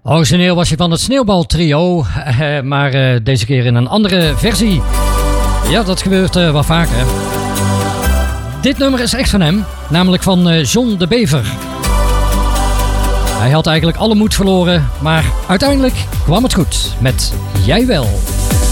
Origineel was je van het Sneeuwbaltrio, maar deze keer in een andere versie. Ja, dat gebeurt wat vaker. Dit nummer is echt van hem, namelijk van John de Bever. Hij had eigenlijk alle moed verloren, maar uiteindelijk kwam het goed met Jij Wel.